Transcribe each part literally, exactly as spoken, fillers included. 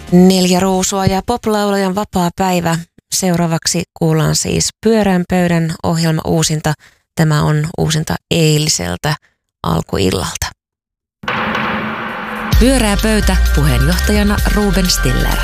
Neljä ruusua ja poplaulajan vapaa päivä. Seuraavaksi kuullaan siis Pyöreän pöydän ohjelma uusinta. Tämä on uusinta eiliseltä alkuillalta. Pyöreä pöytä, puheenjohtajana Ruben Stiller.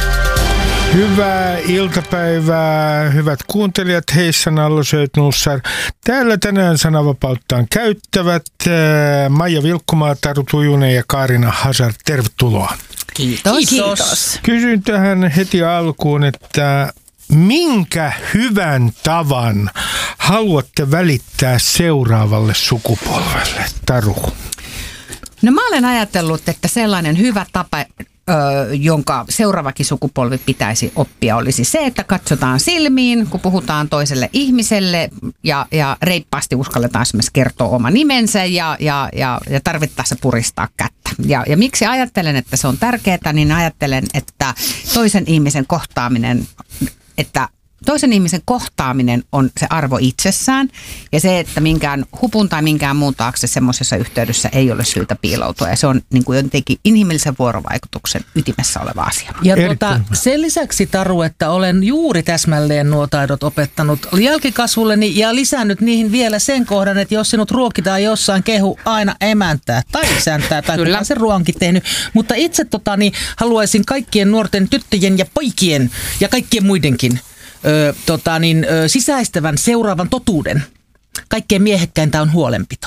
Hyvää iltapäivää, hyvät kuuntelijat, heissä Nallosööt Nussar. Täällä tänään sananvapauttaan käyttävät äh, Maija Vilkkumaa, Taru Tujunen ja Kaarina Hazard. Tervetuloa. Kiitos. Kiitos. Kysyn tähän heti alkuun, että minkä hyvän tavan haluatte välittää seuraavalle sukupolvelle, Taru? No mä olen ajatellut, että sellainen hyvä tapa, jonka seuraavakin sukupolvi pitäisi oppia, olisi se, että katsotaan silmiin, kun puhutaan toiselle ihmiselle ja, ja reippaasti uskalletaan esimerkiksi kertoa oma nimensä ja, ja, ja, ja tarvittaessa puristaa kättä. Ja, ja miksi ajattelen, että se on tärkeää, niin ajattelen, että toisen ihmisen kohtaaminen, että Toisen ihmisen kohtaaminen on se arvo itsessään ja se, että minkään hupun tai minkään muun taakse semmoisessa yhteydessä ei ole syytä piiloutua. Ja se on niin kuin jotenkin inhimillisen vuorovaikutuksen ytimessä oleva asia. Ja tuota, sen lisäksi, Taru, että olen juuri täsmälleen nuo taidot opettanut jälkikasvulleni ja lisännyt niihin vielä sen kohdan, että jos sinut ruokitaan jossain, kehu aina emäntää tai isäntää tai kukaan sen ruoankin tehnyt. Mutta itse tota, niin, haluaisin kaikkien nuorten tyttöjen ja poikien ja kaikkien muidenkin Ö, tota niin, ö, sisäistävän seuraavan totuuden. Kaikkein miehekkäintä on huolenpito.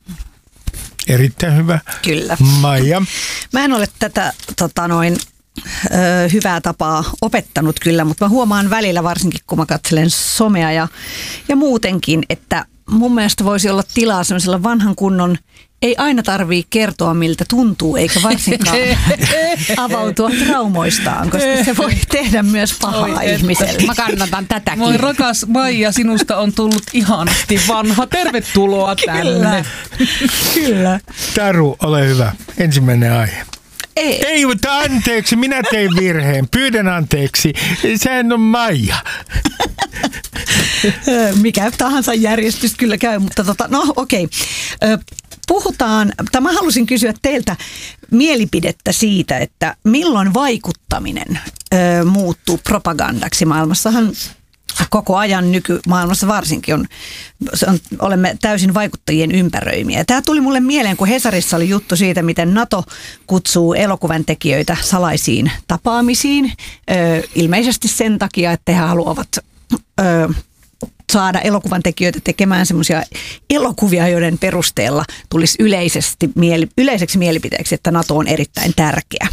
Erittäin hyvä. Kyllä. Maija? Mä en ole tätä tota noin, ö, hyvää tapaa opettanut kyllä, mutta mä huomaan välillä varsinkin, kun mä katselen somea ja, ja muutenkin, että mun mielestä voisi olla tilaa sellaisella vanhan kunnon, ei aina tarvitse kertoa, miltä tuntuu, eikä varsinkaan avautua traumoistaan, koska se voi tehdä myös pahaa Oi, ihmiselle. Mä kannatan tätäkin. Moi rakas Maija, sinusta on tullut ihanasti vanha. Tervetuloa tänne. Kyllä. Kyllä. Taru, ole hyvä. Ensimmäinen aihe. Ei. Ei, mutta anteeksi, minä tein virheen. Pyydän anteeksi. Sehän on Maija. Mikä tahansa järjestys kyllä käy, mutta tota, no okei. Okay. Puhutaan, tai mä halusin kysyä teiltä mielipidettä siitä, että milloin vaikuttaminen ö, muuttuu propagandaksi. Maailmassahan koko ajan nykymaailmassa varsinkin on, on, olemme täysin vaikuttajien ympäröimiä. Tämä tuli mulle mieleen, kun Hesarissa oli juttu siitä, miten NATO kutsuu elokuvan tekijöitä salaisiin tapaamisiin. Ö, ilmeisesti sen takia, että he haluavat Ö, saada elokuvan tekijöitä tekemään semmoisia elokuvia, joiden perusteella tulisi yleisesti, mieli, yleiseksi mielipiteeksi, että NATO on erittäin tärkeä.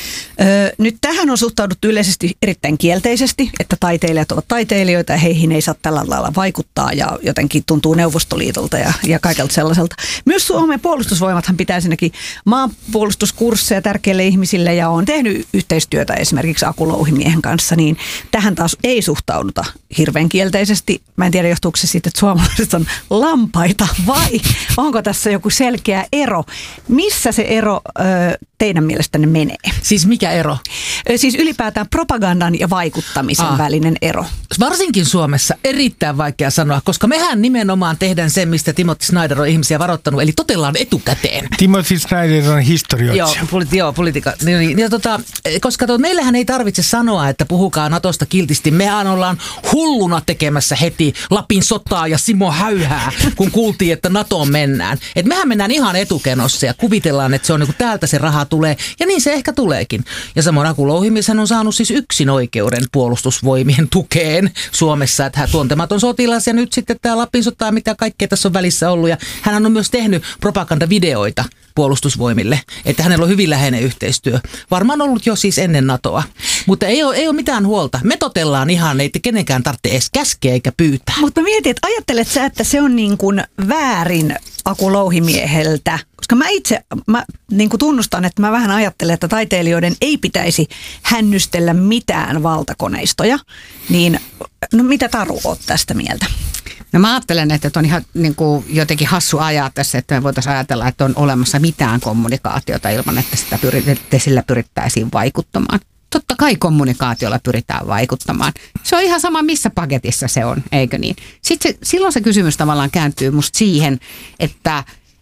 Öö, nyt tähän on suhtauduttu yleisesti erittäin kielteisesti, että taiteilijat ovat taiteilijoita ja heihin ei saa tällä lailla vaikuttaa ja jotenkin tuntuu Neuvostoliitolta ja, ja kaikelta sellaiselta. Myös Suomen puolustusvoimathan pitää siinäkin maanpuolustuskursseja tärkeille ihmisille ja on tehnyt yhteistyötä esimerkiksi Aku Louhimiehen kanssa, niin tähän taas ei suhtauduta hirveän kielteisesti. Mä en tiedä, johtuuko se siitä, että suomalaiset on lampaita vai onko tässä joku selkeä ero? Missä se ero ö, teidän mielestänne menee? Siis mikä ero? Siis ylipäätään propagandan ja vaikuttamisen Aa. välinen ero. Varsinkin Suomessa erittäin vaikea sanoa, koska mehän nimenomaan tehdään sen, mistä Timothy Snyder on ihmisiä varoittanut, eli totellaan etukäteen. Timothy Snyder on historioitsija. Joo, politi- joo politiikka. Niin, ja tota, koska to, meillähän ei tarvitse sanoa, että puhukaa Natosta kiltisti. Mehän ollaan hulluna tekemässä heti Lapin sotaa ja Simo Häyhää, kun kuultiin, että NATOon mennään. Et mehän mennään ihan etukenossa ja kuvitellaan, että se on niin kuin täältä se raha tulee. Ja niin se ehkä tuleekin. Ja samoin Aku Louhimies on saanut siis yksin oikeuden puolustusvoimien tukeen Suomessa, että hän tuntematon sotilas ja nyt sitten tämä Lapin sota ja mitä kaikkea tässä on välissä ollut. Ja hän on myös tehnyt propagandavideoita puolustusvoimille, että hänellä on hyvin läheinen yhteistyö. Varmaan ollut jo siis ennen NATOa, mutta ei ole, ei ole mitään huolta. Me totellaan ihan, ei kenenkään tarvitse edes käskeä eikä pyytää. Mutta mietin, että ajattelet sä, että se on niin kuin väärin Aku Louhimieheltä, koska mä itse mä niin kuin tunnustan, että mä vähän ajattelen, että taiteilijoiden ei pitäisi hännystellä mitään valtakoneistoja, niin no mitä Taru oot tästä mieltä? No mä ajattelen, että on ihan niin kuin jotenkin hassu ajaa tässä, että me voitaisiin ajatella, että on olemassa mitään kommunikaatiota ilman, että sitä pyrit, että sillä pyrittäisiin vaikuttamaan. Totta kai kommunikaatiolla pyritään vaikuttamaan. Se on ihan sama, missä paketissa se on, eikö niin? Sitten se, silloin se kysymys tavallaan kääntyy musta siihen, että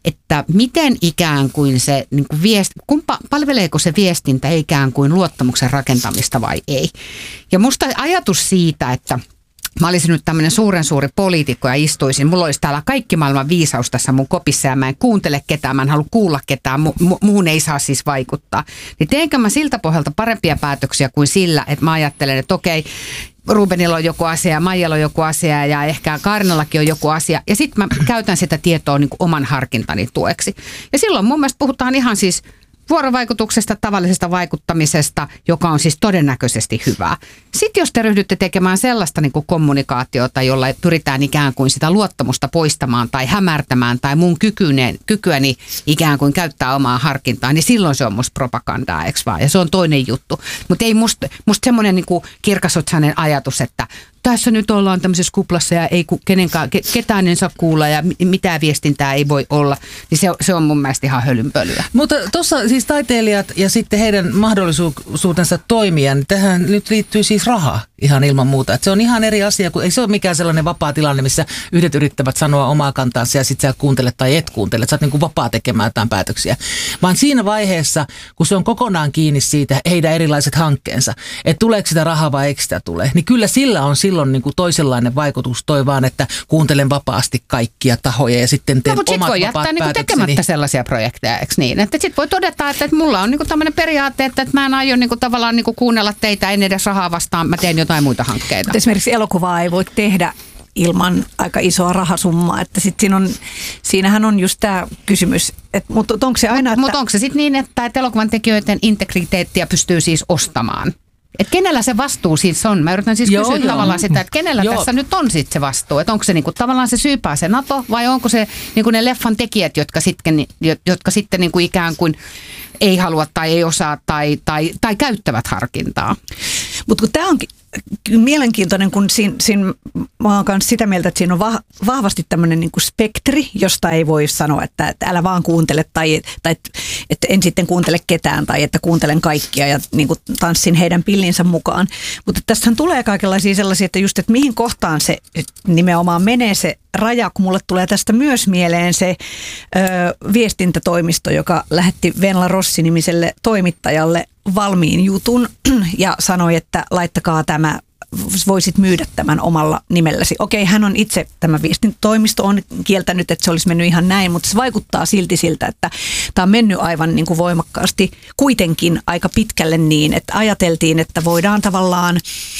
että miten ikään kuin se, niin kuin viest, kumpa, palveleeko se viestintä ikään kuin luottamuksen rakentamista vai ei. Ja musta ajatus siitä, että mä olisin nyt tämmöinen suuren suuri poliitikko ja istuisin. Mulla olisi täällä kaikki maailman viisaus tässä mun kopissa ja mä en kuuntele ketään, mä en halua kuulla ketään, mu- mu- muuhun ei saa siis vaikuttaa. Niin teenkö mä siltä pohjalta parempia päätöksiä kuin sillä, että mä ajattelen, että okei, Rubenilla on joku asia ja Maijalla on joku asia ja ehkä Kaarinallakin on joku asia. Ja sitten mä käytän sitä tietoa niin kuin oman harkintani tueksi. Ja silloin mun mielestä puhutaan ihan siis vuorovaikutuksesta, tavallisesta vaikuttamisesta, joka on siis todennäköisesti hyvää. Sitten jos te ryhdytte tekemään sellaista niin kuin kommunikaatiota, jolla pyritään ikään kuin sitä luottamusta poistamaan tai hämärtämään tai mun kykyni, kykyäni ikään kuin käyttää omaa harkintaa, niin silloin se on musta propagandaa, eikö vaan? Ja se on toinen juttu. Mutta ei musta, musta semmoinen niin kuin kirkasotsainen ajatus, että tässä nyt ollaan tämmöisessä kuplassa ja ei kenenkään, ketään en saa kuulla ja mitään viestintää ei voi olla, niin se, se on mun mielestä ihan hölynpölyä. Mutta tuossa siis taiteilijat ja sitten heidän mahdollisuutensa toimia, niin tähän nyt liittyy siis raha ihan ilman muuta. Et se on ihan eri asia, kun ei se ole mikään sellainen vapaa tilanne, missä yhdet yrittävät sanoa omaa kantaansa ja sitten sä kuuntelet tai et kuuntele. Sä oot niin kuin vapaa tekemään jotain päätöksiä. Vaan siinä vaiheessa, kun se on kokonaan kiinni siitä heidän erilaiset hankkeensa, että tuleeko sitä rahaa vai eikö sitä tule, niin kyllä sillä on silloin niin kuin toisenlainen vaikutus toi vaan, että kuuntelen vapaasti kaikkia tahoja ja sitten teen no, omat vapaat päätökseni. Mutta sit voi jättää päätökseni. Niin tekemättä sellaisia projekteja, eikö niin? Että sit voi todeta, että, että mulla on niin kuin tämmöinen periaate, että, että mä en aio niin kuin tavallaan niin kuin kuunnella teitä, en edes rahaa vastaan, mä teen jotain muita hankkeita. Mutta esimerkiksi elokuvaa ei voi tehdä ilman aika isoa rahasummaa, että sit siinä on, siinähän on just tämä kysymys, että mutta onko se aina, Mutta että... mut onko se sitten niin, että, että elokuvan tekijöiden integriteettiä pystyy siis ostamaan? Että kenellä se vastuu siis on? Mä yritän siis joo, kysyä joo. tavallaan sitä, että kenellä joo. tässä nyt on sitten se vastuu? Että onko se niinku tavallaan se syypää se NATO vai onko se niinku ne leffan tekijät, jotka sitten, jotka sitten niinku ikään kuin ei halua tai ei osaa tai, tai, tai käyttävät harkintaa? Mutta kun tämä onkin mielenkiintoinen, kun siinä, siinä mä oon kanssa sitä mieltä, että siinä on va, vahvasti tämmöinen niin kuin spektri, josta ei voi sanoa, että, että älä vaan kuuntele tai, tai että, että en sitten kuuntele ketään tai että kuuntelen kaikkia ja niin kuin tanssin heidän pillinsä mukaan. Mutta tästähän tulee kaikenlaisia sellaisia, että just, että mihin kohtaan se nimenomaan menee se raja, kun mulle tulee tästä myös mieleen se ö, viestintätoimisto, joka lähetti Venla Rossi-nimiselle toimittajalle valmiin jutun ja sanoi, että laittakaa tämä, voisit myydä tämän omalla nimelläsi. Okei, hän on itse, tämä viestintätoimisto on kieltänyt, että se olisi mennyt ihan näin, mutta se vaikuttaa silti siltä, että tämä on mennyt aivan niin kuin voimakkaasti kuitenkin aika pitkälle niin, että ajateltiin, että voidaan tavallaan,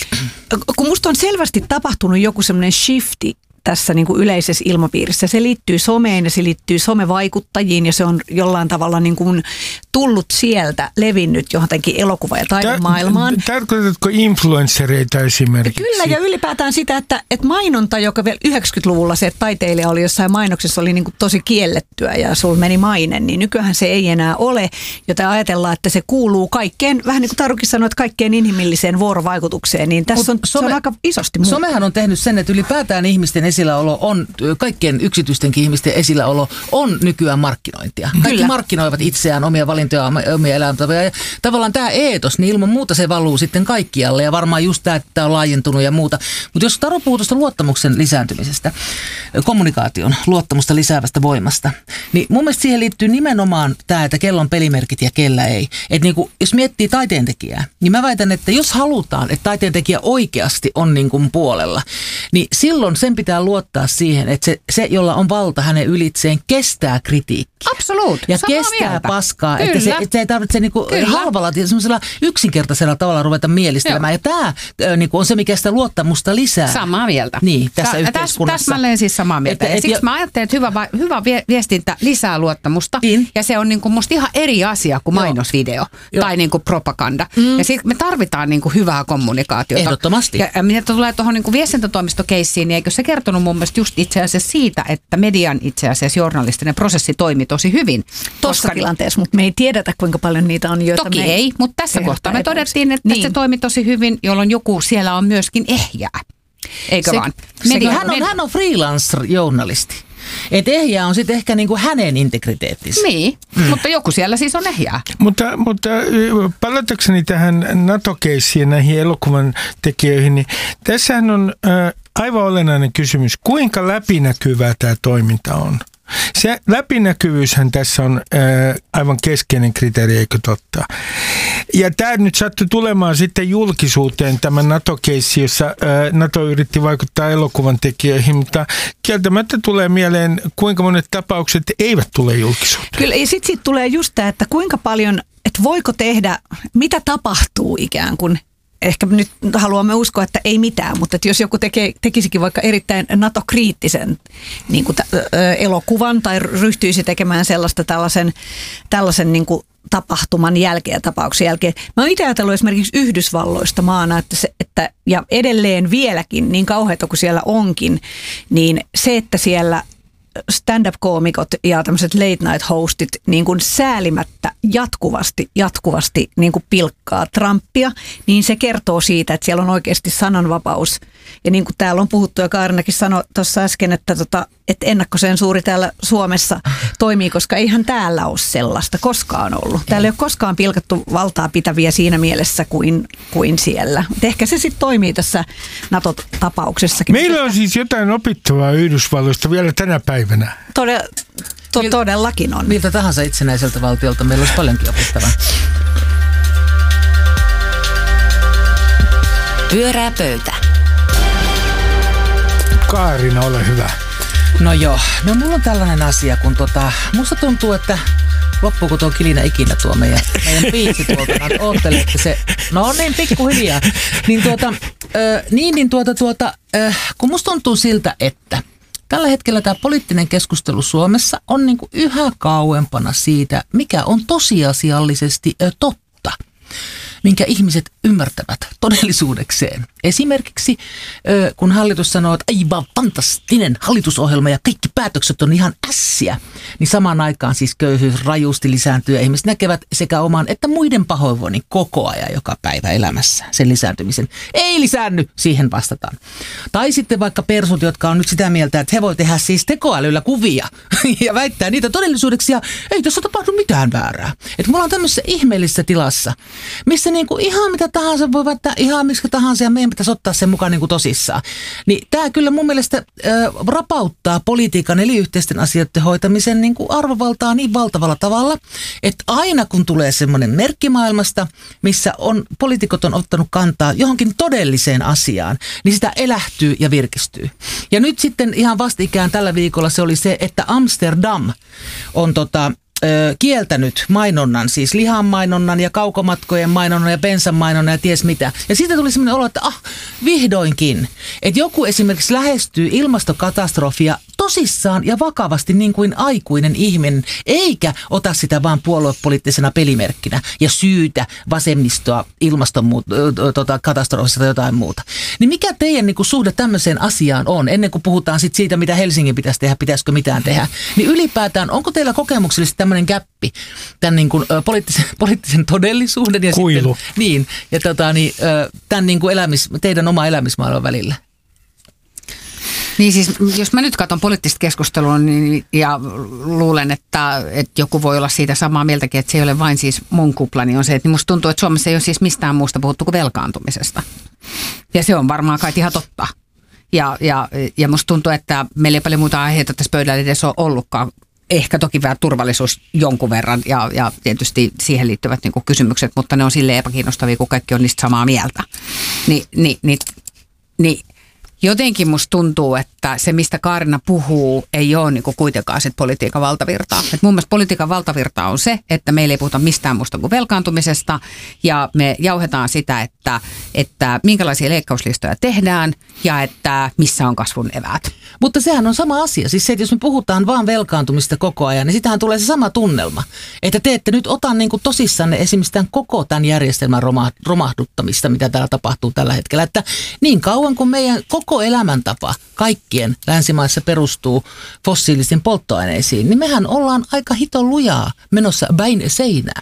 kun musta on selvästi tapahtunut joku semmoinen shifti tässä niin kuin yleisessä ilmapiirissä. Se liittyy someen ja se liittyy somevaikuttajiin ja se on jollain tavalla niin kuin tullut sieltä, levinnyt johonkin elokuva- ja taidemaailmaan. Tarkoitatko influenssereita esimerkiksi? Kyllä ja ylipäätään sitä, että, että mainonta, joka vielä yhdeksänkymmentäluvulla se, että taiteilija oli jossain mainoksessa, oli niin kuin tosi kiellettyä ja sulla meni maine, niin nykyään se ei enää ole, joten ajatellaan, että se kuuluu kaikkeen, vähän niin kuin Tarukin sanoi, että kaikkeen inhimilliseen vuorovaikutukseen, niin tässä on, some, se on aika isosti muuta. Somehan on tehnyt sen, että ylipäätään ihmisten esilläolo on, kaikkien yksityistenkin ihmisten esilläolo on nykyään markkinointia. Kaikki Kyllä. markkinoivat itseään, omia valintoja, omia elämäntapoja. Ja tavallaan tämä eetos, niin ilman muuta se valuu sitten kaikkialle ja varmaan just tämä, että tämä on laajentunut ja muuta. Mutta jos Taru puhuu tuosta luottamuksen lisääntymisestä, kommunikaation luottamusta lisäävästä voimasta, niin mun mielestä siihen liittyy nimenomaan tämä, että kello on pelimerkit ja kellä ei. Että niinku, jos miettii taiteentekijää, niin mä väitän, että jos halutaan, että taiteentekijä oikeasti on niin kuin puolella, niin silloin sen pitää luottaa siihen, että se, se jolla on valta hänen ylitseen, kestää kritiikkiä. Absoluut. Ja Samaa kestää mieltä. paskaa, Kyllä. että se, että se ei tarvitse niinku halvalla, semmoisella yksinkertaisella tavalla ruveta mielistelemään. Joo. Ja tämä niinku on se, mikä sitä luottamusta lisää. Samaa mieltä. Niin, tässä Sa- yhteiskunnassa. Täsmälleen siis samaa mieltä. Että, ja et, siksi jo... mä ajattelen, että hyvä, hyvä viestintä lisää luottamusta. Niin. Ja se on niinku musta ihan eri asia kuin mainosvideo Joo. tai niinku propaganda. Mm. Ja sitten me tarvitaan niinku hyvää kommunikaatiota. Ehdottomasti. Ja, ja mitä tulee tuohon niinku viestintätoimistokeissiin, niin eikö se kertonut mun mielestä just itse asiassa siitä, että median itse asiassa journalistinen prosessi toimi tosi hyvin. Tuossa tilanteessa, mutta me ei tiedetä, kuinka paljon niitä on, joita Toki me ei, mutta tässä kohtaa me todettiin, että niin. se toimi tosi hyvin, jolloin joku siellä on myöskin ehjää. Eikö se, vaan? Media, hän, on, hän on freelance-journalisti. Että ehjää on sitten ehkä niinku hänen integriteettinsä. Niin, mm. mutta joku siellä siis on ehjää. Mutta, mutta palatakseni tähän NATO-keissiin ja näihin elokuvan tekijöihin, niin tässähän on äh, aivan olennainen kysymys, kuinka läpinäkyvää tämä toiminta on. Se läpinäkyvyyshän tässä on ää, aivan keskeinen kriteeri, eikö totta? Ja tämä nyt sattui tulemaan sitten julkisuuteen, tämä NATO-keissi, jossa ää, NATO yritti vaikuttaa elokuvan tekijöihin, mutta kieltämättä tulee mieleen, kuinka monet tapaukset eivät tule julkisuuteen. Kyllä, ja sitten sit tulee just tämä, että kuinka paljon, että voiko tehdä, mitä tapahtuu ikään kuin. Ehkä nyt haluamme uskoa, että ei mitään, mutta että jos joku tekee, tekisikin vaikka erittäin NATO-kriittisen niin kuin t- ö, elokuvan tai ryhtyisi tekemään sellaista tällaisen, tällaisen niin kuin tapahtuman jälkeen, tapauksen jälkeen. Mä oon itse ajatellut esimerkiksi Yhdysvalloista maana, että se, että, ja edelleen vieläkin, niin kauheata kuin siellä onkin, niin se, että siellä stand-up-koomikot ja tämmöiset late night hostit niin kuin säälimättä jatkuvasti, jatkuvasti niin kuin pilkkaa Trumpia, niin se kertoo siitä, että siellä on oikeasti sananvapaus. Ja niin kuin täällä on puhuttu, ja Kaarinakin sanoi tuossa äsken, että, tota, että ennakkosensuuri täällä Suomessa toimii, koska eihän täällä ole sellaista koskaan ollut. Täällä ei ole koskaan pilkattu valtaa pitäviä siinä mielessä kuin, kuin siellä. Et ehkä se sitten toimii tässä NATO-tapauksessakin. Meillä on siis jotain opittavaa Yhdysvalloista vielä tänä päivänä. Todella, to, todellakin on. Miltä tahansa itsenäiseltä valtiolta meillä olisi paljonkin opittavaa. Pyörää pöytä. Kaarina, ole hyvä. No joo, no mulla on tällainen asia, kun tota, musta tuntuu, että loppuuko tuo kilinä ikinä tuo meidän, meidän biisi tuolta, oottele, että se, no niin, pikkuhiljaa. Niin tuota, ö, niin, niin tuota, tuota, ö, kun musta tuntuu siltä, että tällä hetkellä tämä poliittinen keskustelu Suomessa on niinku yhä kauempana siitä, mikä on tosiasiallisesti ö, totta, minkä ihmiset ymmärtävät todellisuudekseen. Esimerkiksi kun hallitus sanoo, että aivan fantastinen hallitusohjelma ja kaikki päätökset on ihan ässiä, niin samaan aikaan siis köyhyys rajusti lisääntyy ja ihmiset näkevät sekä oman että muiden pahoinvoinnin koko ajan joka päivä elämässä sen lisääntymisen. Ei lisäänny, siihen vastataan. Tai sitten vaikka persut, jotka on nyt sitä mieltä, että he voi tehdä siis tekoälyllä kuvia ja väittää niitä todellisuudeksi ja ei tässä tapahdu mitään väärää. Että mulla on tämmöisessä ihmeellisessä tilassa, missä niinku ihan mitä tahansa voi väittää ihan miksi tahansa ja meidän pitäisi ottaa sen mukaan niinku tosissaan. Niin tämä kyllä mun mielestä äh, rapauttaa politiikan eli yhteisten asioiden hoitamisen niinku arvovaltaa niin valtavalla tavalla, että aina kun tulee semmoinen merkkimaailmasta, missä on poliitikot on ottanut kantaa johonkin todelliseen asiaan, niin sitä elähtyy ja virkistyy. Ja nyt sitten ihan vastikään tällä viikolla se oli se, että Amsterdam on tota kieltänyt mainonnan, siis lihan mainonnan ja kaukomatkojen mainonnan ja bensan mainonnan ja ties mitä. Ja siitä tuli sellainen olo, että ah, vihdoinkin. Että joku esimerkiksi lähestyy ilmastokatastrofia tosissaan ja vakavasti niin kuin aikuinen ihminen, eikä ota sitä vaan puoluepoliittisena pelimerkkinä ja syytä vasemmistoa ilmastokatastrofista tai jotain muuta. Niin mikä teidän niin kuin suhde tämmöiseen asiaan on, ennen kuin puhutaan sit siitä, mitä Helsingin pitäisi tehdä, pitäisikö mitään tehdä, niin ylipäätään, onko teillä kokemuksellisesti tämmöinen gäppi tämän niin kuin, ö, poliittisen, poliittisen todellisuuden ja kuilu. Sitten, niin, ja tota, niin, ö, tämän niin kuin elämis, teidän oma elämismaailman välillä? Niin siis, jos mä nyt katson poliittista keskustelua niin, ja luulen, että, että joku voi olla siitä samaa mieltäkin, että se ei ole vain siis mun kupla, niin on se, että musta tuntuu, että Suomessa ei ole siis mistään muusta puhuttu kuin velkaantumisesta. Ja se on varmaan kai ihan totta. Ja, ja, ja musta tuntuu, että meillä ei paljon muuta aiheita tässä pöydällä edes ole ollutkaan. Ehkä toki vähän turvallisuus jonkun verran ja, ja tietysti siihen liittyvät niin kuin kysymykset, mutta ne on silleen epäkiinnostavia, kun kaikki on niistä samaa mieltä. Ni, ni, ni, ni, jotenkin musta tuntuu, että se, mistä Kaarina puhuu, ei ole niin kuin kuitenkaan sit politiikan valtavirtaa. Et mun mielestä politiikan valtavirtaa on se, että meillä ei puhuta mistään muusta kuin velkaantumisesta ja me jauhetaan sitä, että, että minkälaisia leikkauslistoja tehdään ja että missä on kasvun eväät. Mutta sehän on sama asia. Siis se, että jos me puhutaan vaan velkaantumista koko ajan, niin sitähän tulee se sama tunnelma. Että te ette nyt ota niin kuin tosissanne esimerkiksi tämän koko tämän järjestelmän romahduttamista, mitä täällä tapahtuu tällä hetkellä. Että niin kauan kuin meidän koko elämäntapa kaikkien länsimaissa perustuu fossiilisiin polttoaineisiin, niin mehän ollaan aika hito lujaa menossa päin seinää.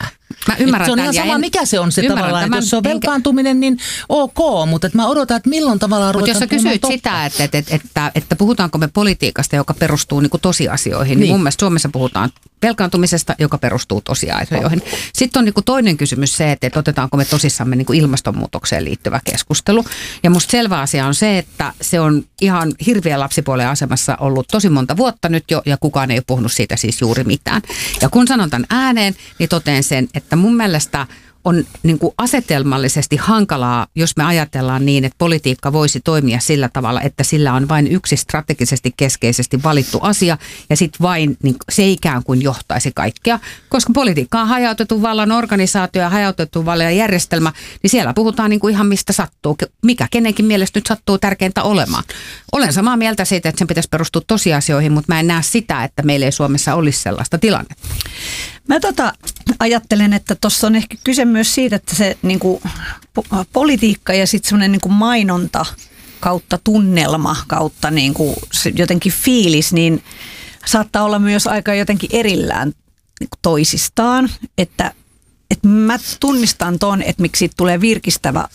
Mä ymmärrän se on tämän, ihan sama, en, mikä se on se tavallaan. tämän, Jos se on velkaantuminen, niin ok, mutta mä odotan, että milloin tavallaan ruvetaan Mutta jos sä kysyit totta. sitä, että, että, että, että, että puhutaanko me politiikasta, joka perustuu niin kuin tosiasioihin, niin. niin mun mielestä Suomessa puhutaan velkaantumisesta, joka perustuu tosiasioihin. Sitten on niin kuin toinen kysymys se, että, että otetaanko me tosissamme niin kuin ilmastonmuutokseen liittyvä keskustelu. Ja musta selvä asia on se, että se on ihan hirveän lapsipuolen asemassa ollut tosi monta vuotta nyt jo, ja kukaan ei ole puhunut siitä siis juuri mitään. Ja kun sanon tämän ääneen, niin totean sen, että mun mielestä on niin kuin asetelmallisesti hankalaa, jos me ajatellaan niin, että politiikka voisi toimia sillä tavalla, että sillä on vain yksi strategisesti keskeisesti valittu asia ja sitten vain niin se ikään kuin johtaisi kaikkea. Koska politiikka on hajautettu vallan organisaatio ja hajautettu vallan järjestelmä, niin siellä puhutaan niin kuin ihan mistä sattuu, mikä kenenkin mielestä nyt sattuu tärkeintä olemaan. Olen samaa mieltä siitä, että sen pitäisi perustua tosiasioihin, mutta mä en näe sitä, että meillä ei Suomessa olisi sellaista tilannetta. Mä tota, ajattelen, että tuossa on ehkä kyse myös siitä, että se niin kuin, po- politiikka ja sitten semmoinen niin kuin mainonta kautta tunnelma kautta niin kuin, se jotenkin fiilis, niin saattaa olla myös aika jotenkin erillään niin kuin toisistaan. Että, että mä tunnistan ton, että miksi siitä tulee virkistävä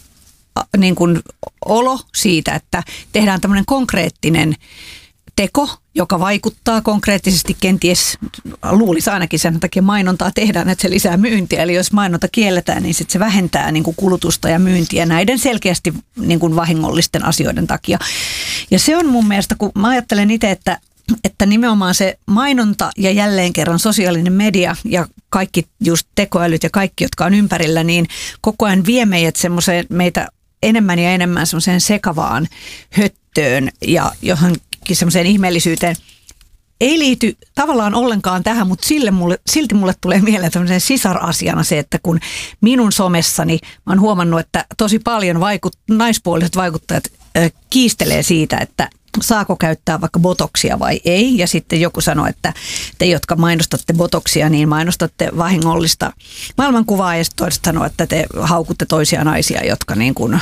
niin kuin, olo siitä, että tehdään tämmöinen konkreettinen teko, joka vaikuttaa konkreettisesti kenties, luulisi ainakin sen takia mainontaa tehdään, että se lisää myyntiä. Eli jos mainonta kielletään, niin sit se vähentää niin kuin kulutusta ja myyntiä näiden selkeästi niin kuin vahingollisten asioiden takia. Ja se on mun mielestä, kun mä ajattelen itse, että, että nimenomaan se mainonta ja jälleen kerran sosiaalinen media ja kaikki just tekoälyt ja kaikki, jotka on ympärillä, niin koko ajan vie meidät semmoiseen, meitä enemmän ja enemmän semmoiseen sekavaan höttöön ja johonkin semmoiseen ihmeellisyyteen. Ei liity tavallaan ollenkaan tähän, mutta sille mulle, silti mulle tulee mieleen tämmöisen sisarasiana se, että kun minun somessani mä oon huomannut, että tosi paljon vaikut, naispuoliset vaikuttajat äh, kiistelee siitä, että saako käyttää vaikka botoksia vai ei. Ja sitten joku sanoo, että te, jotka mainostatte botoksia, niin mainostatte vahingollista maailmankuvaa. Ja sitten toiset sanoo, että te haukutte toisia naisia, jotka niin kuin...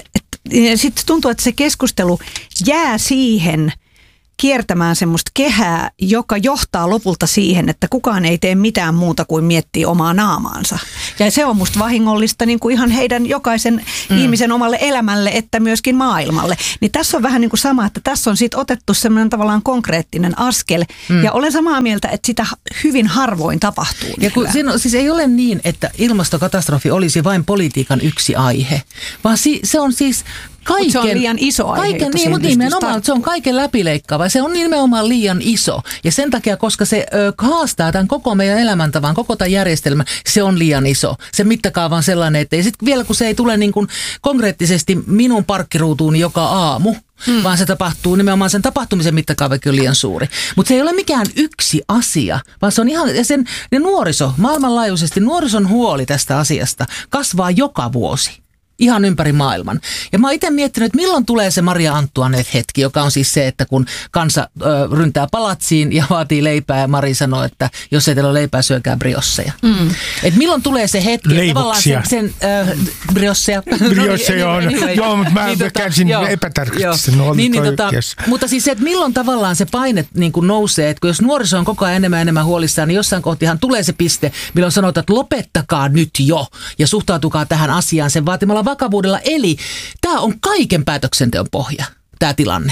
Sitten tuntuu, että se keskustelu jää siihen kiertämään semmoista kehää, joka johtaa lopulta siihen, että kukaan ei tee mitään muuta kuin miettii omaa naamaansa. Ja se on musta vahingollista niin kuin ihan heidän jokaisen mm. ihmisen omalle elämälle, että myöskin maailmalle. Niin tässä on vähän niin kuin sama, että tässä on sitten otettu semmoinen tavallaan konkreettinen askel. Mm. Ja olen samaa mieltä, että sitä hyvin harvoin tapahtuu. Ja kun siinä on, siis ei ole niin, että ilmastokatastrofi olisi vain politiikan yksi aihe, vaan si, se on siis... Kaiken, se on liian iso aihe. Kaiken, niin, mutta nimenomaan, se on kaiken läpileikkaava. Se on nimenomaan liian iso. Ja sen takia, koska se ö, haastaa tämän koko meidän elämäntavan, koko tämän järjestelmän, se on liian iso. Se mittakaava on sellainen, että sitten vielä kun se ei tule niin kuin konkreettisesti minun parkkiruutuun joka aamu, Hmm. vaan se tapahtuu, nimenomaan sen tapahtumisen mittakaavakin on liian suuri. Mutta se ei ole mikään yksi asia, vaan se on ihan, ja sen ja nuoriso, maailmanlaajuisesti nuorison huoli tästä asiasta kasvaa joka vuosi. Ihan ympäri maailman. Ja mä oon itse miettinyt, että milloin tulee se Maria Antoinette-hetki, joka on siis se, että kun kansa ö, ryntää palatsiin ja vaatii leipää ja Mari sanoo, että jos ei teillä ole leipää, syökää briosseja. Mm. Että milloin tulee se hetki, että tavallaan sen, sen ö, briosseja. Briosseja on. Anyway. Joo, mutta mä niin, käänsin tota, epätarkasti. No, niin, niin, tota, mutta siis se, että milloin tavallaan se paine niin kuin nousee, että kun jos nuoriso on koko ajan enemmän enemmän huolissaan, niin jossain kohtihan tulee se piste, milloin sanotaan, että lopettakaa nyt jo ja suhtautukaa tähän asiaan sen vaatimalla vakavuudella. Eli tämä on kaiken päätöksenteon pohja, tämä tilanne.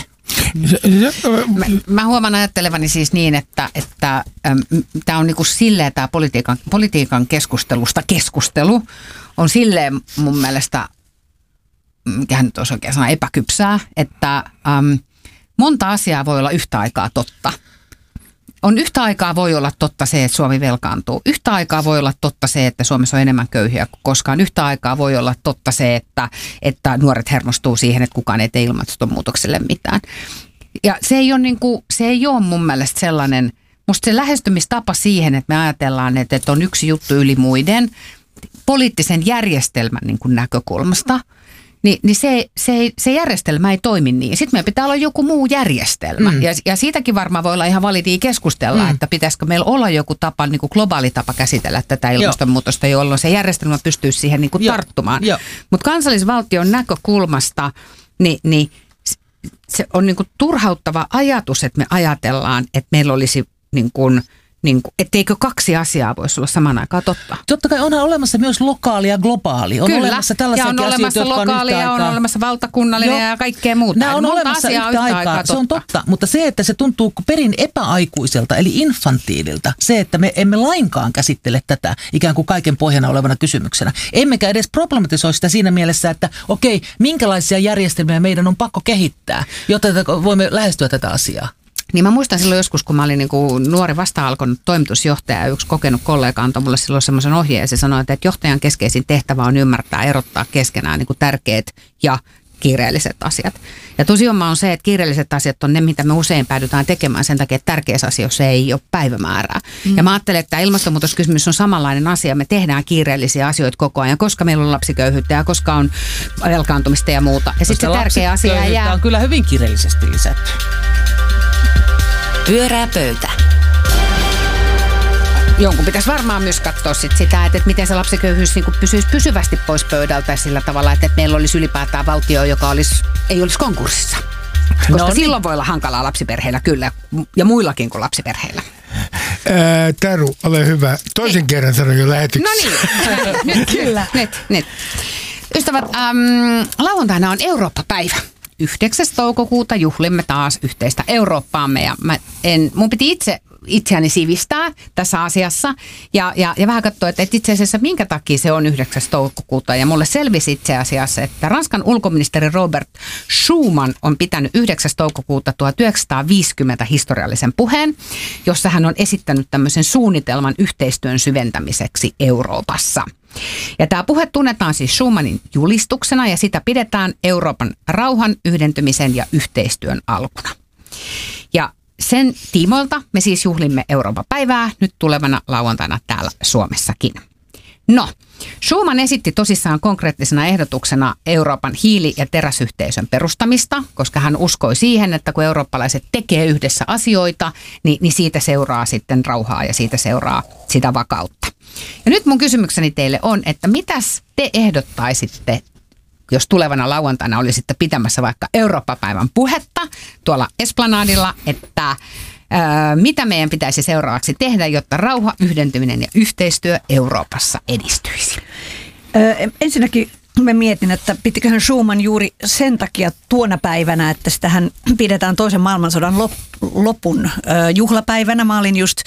Mä, mä huomaan ajattelevani siis niin, että, että tämä on niinku silleen tämä politiikan, politiikan keskustelusta keskustelu on silleen mun mielestä, mikähän nyt olisi oikein sana, epäkypsää, että äm, monta asiaa voi olla yhtä aikaa totta. On yhtä aikaa voi olla totta se, että Suomi velkaantuu. Yhtä aikaa voi olla totta se, että Suomessa on enemmän köyhiä kuin koskaan. Yhtä aikaa voi olla totta se, että, että nuoret hermostuu siihen, että kukaan ei tee ilmastonmuutokselle mitään. Ja se ei ole, niin kuin, se ei ole mun mielestä sellainen, musta se lähestymistapa siihen, että me ajatellaan, että, että on yksi juttu yli muiden poliittisen järjestelmän niin kuin näkökulmasta, Niin, niin se, se, se järjestelmä ei toimi niin. Sitten meidän pitää olla joku muu järjestelmä. Mm. Ja, ja siitäkin varmaan voi olla ihan validia keskustella, mm. että pitäisikö meillä olla joku tapa, niin kuin globaali tapa käsitellä tätä ilmastonmuutosta, jolloin se järjestelmä pystyy siihen niin kuin tarttumaan. Mutta kansallisvaltion näkökulmasta niin, niin se on niin kuin turhauttava ajatus, että me ajatellaan, että meillä olisi niin kuin niin kuin, etteikö kaksi asiaa voisi olla samaan aikaan totta? Totta kai onhan olemassa myös lokaali ja globaali. On Kyllä, olemassa tällaisia ja on olemassa asioita, jotka on lokaali yhtä ja on aikaa. olemassa valtakunnallinen Joo. ja kaikkea muuta. Nämä on Monta olemassa asiaa yhtä aikaa, aikaa se on totta. Mutta se, että se tuntuu perin epäaikuiselta, eli infantiililta, se, että me emme lainkaan käsittele tätä ikään kuin kaiken pohjana olevana kysymyksenä. Emmekä edes problematisoi sitä siinä mielessä, että okei, minkälaisia järjestelmiä meidän on pakko kehittää, jotta voimme lähestyä tätä asiaa. Niin mä muistan silloin joskus, kun mä olin niin kuin nuori vasta-alkanut toimitusjohtaja ja yksi kokenut kollega antoi mulle silloin semmoisen ohjeen ja se sanoi, että johtajan keskeisin tehtävä on ymmärtää, erottaa keskenään niin kuin tärkeät ja kiireelliset asiat. Ja tosiaan on se, että kiireelliset asiat on ne, mitä me usein päädytään tekemään sen takia, että tärkeissä asioissa ei ole päivämäärää. Mm. Ja mä ajattelen, että tämä ilmastonmuutoskysymys on samanlainen asia. Me tehdään kiireellisiä asioita koko ajan, koska meillä on lapsiköyhyyttä ja koska on velkaantumista ja muuta. Ja sitten se tärkeä asia jää... on kyllä hyvin kiireellisesti lisätty. Pyörää pöytä. Jonkun pitäisi varmaan myös katsoa sit sitä, että, että miten se lapsiköyhyys niin kuin pysyisi pysyvästi pois pöydältä sillä tavalla, että, että meillä olisi ylipäätään valtio, joka olisi, ei olisi konkurssissa. Koska no, silloin niin. voi olla hankalaa lapsiperheillä kyllä, ja muillakin kuin lapsiperheillä. Ää, Taru, ole hyvä. Toisen ei. kerran sanon jo lähetyksessä. No niin, nyt, kyllä. Nyt, nyt. Ystävät, äm, lauantaina on Eurooppa-päivä. yhdeksäs toukokuuta juhlimme taas yhteistä Eurooppaamme ja mä en, mun piti itse itseäni sivistää tässä asiassa ja, ja, ja vähän katsoa, että itse asiassa minkä takia se on yhdeksäs toukokuuta ja mulle selvisi itse asiassa, että Ranskan ulkoministeri Robert Schuman on pitänyt yhdeksäs toukokuuta tuhatyhdeksänsataaviisikymmentä historiallisen puheen, jossa hän on esittänyt tämmöisen suunnitelman yhteistyön syventämiseksi Euroopassa. Ja tämä puhe tunnetaan siis Schumanin julistuksena ja sitä pidetään Euroopan rauhan, yhdentymisen ja yhteistyön alkuna. Ja sen tiimoilta me siis juhlimme Euroopan päivää nyt tulevana lauantaina täällä Suomessakin. No, Schuman esitti tosissaan konkreettisena ehdotuksena Euroopan hiili- ja teräsyhteisön perustamista, koska hän uskoi siihen, että kun eurooppalaiset tekee yhdessä asioita, niin, niin siitä seuraa sitten rauhaa ja siitä seuraa sitä vakautta. Ja nyt mun kysymykseni teille on, että mitäs te ehdottaisitte, jos tulevana lauantaina olisitte pitämässä vaikka Eurooppa-päivän puhetta tuolla Esplanadilla, että ää, mitä meidän pitäisi seuraavaksi tehdä, jotta rauha, yhdentyminen ja yhteistyö Euroopassa edistyisi? Öö, ensinnäkin mä mietin, että pitiköhän Schuman juuri sen takia tuona päivänä, että sitähän pidetään toisen maailmansodan lop, lopun ö, juhlapäivänä. Mä olin just